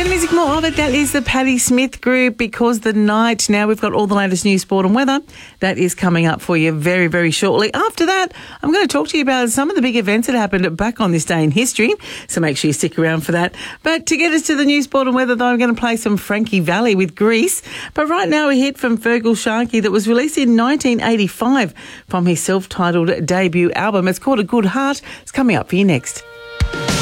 music, more of it. That is the Patti Smith Group, Because the Night. Now we've got all the latest news, sport and weather. That is coming up for you very, very shortly. After that, I'm going to talk to you about some of the big events that happened back on this day in history. So make sure you stick around for that. But to get us to the news, sport and weather, though, I'm going to play some Frankie Valli with Grease. But right now, a hit from Fergal Sharkey that was released in 1985 from his self-titled debut album. It's called A Good Heart. It's coming up for you next.